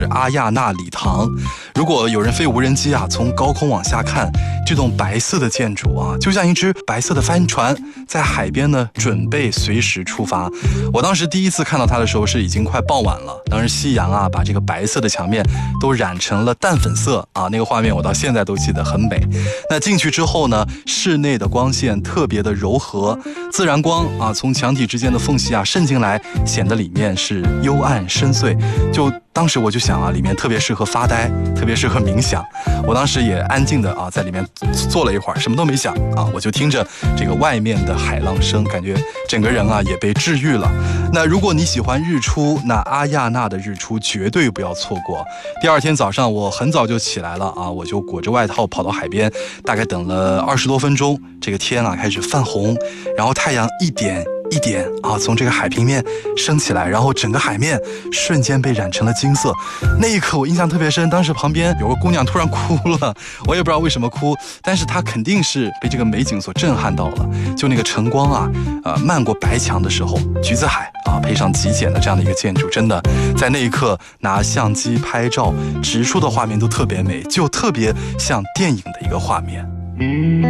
阿亚纳礼堂。如果有人飞无人机啊，从高空往下看，这栋白色的建筑啊，就像一只白色的帆船，在海边呢，准备随时出发。我当时第一次看到它的时候是已经快傍晚了，当时夕阳啊，把这个白色的墙面都染成了淡粉色啊，那个画面我到现在都记得很美。那进去之后呢，室内的光线特别的柔和，自然光啊，从墙体之间的缝隙啊渗进来，显得里面是幽暗深邃。就当时我就想啊，里面特别适合发呆，特别适合冥想。我当时也安静的啊，在里面坐了一会儿，什么都没想啊，我就听着这个外面的海浪声，感觉整个人啊也被治愈了。那如果你喜欢日出，那阿亚纳的日出绝对不要错过。第二天早上我很早就起来了啊，我就裹着外套跑到海边，大概等了20多分钟，这个天啊开始泛红，然后太阳一点一点啊，从这个海平面升起来，然后整个海面瞬间被染成了金色。那一刻我印象特别深，当时旁边有个姑娘突然哭了，我也不知道为什么哭，但是她肯定是被这个美景所震撼到了。就那个晨光啊，漫过白墙的时候，橘子海啊，配上极简的这样的一个建筑，真的在那一刻拿相机拍照，直出的画面都特别美，就特别像电影的一个画面。